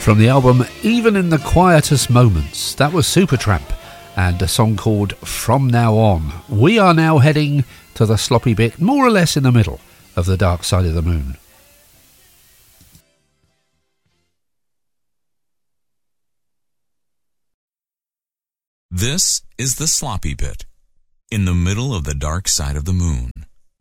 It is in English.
From the album Even in the Quietest Moments, that was Supertramp and a song called From Now On. We are now heading to the sloppy bit, more or less in the middle of the dark side of the moon. This is the sloppy bit, in the middle of the dark side of the moon.